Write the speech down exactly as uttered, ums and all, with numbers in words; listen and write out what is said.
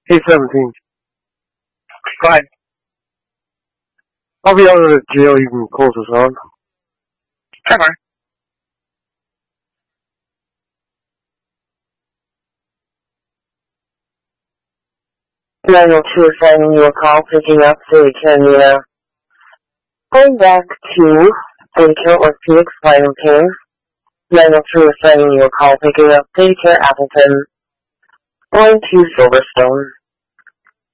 Hey, seventeen. Go ahead. I'll be out of the jail. You can close this on. Sure. Daniel two assigning you a call, picking up City Kenya. Going back to Daycare Orthopedics, Lion King. Daniel two assigning you a call, picking up Daycare Appleton. Going to Silverstone.